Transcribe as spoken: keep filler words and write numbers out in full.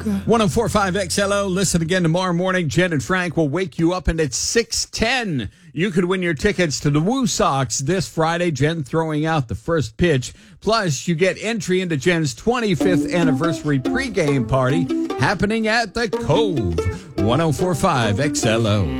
one oh four point five X L O. Listen again tomorrow morning. Jen and Frank will wake you up, and at six ten, you could win your tickets to the Woo Sox this Friday. Jen throwing out the first pitch. Plus, you get entry into Jen's twenty-fifth anniversary pregame party happening at the Cove. one oh four point five X L O.